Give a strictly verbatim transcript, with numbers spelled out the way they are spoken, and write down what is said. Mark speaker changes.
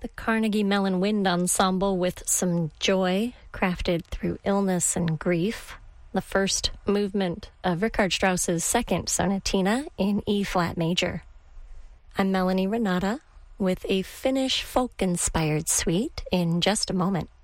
Speaker 1: The Carnegie Mellon Wind Ensemble with some joy crafted through illness and grief. The first movement of Richard Strauss's second sonatina in E-flat major. I'm Melanie Renata with a Finnish folk-inspired suite in just a moment.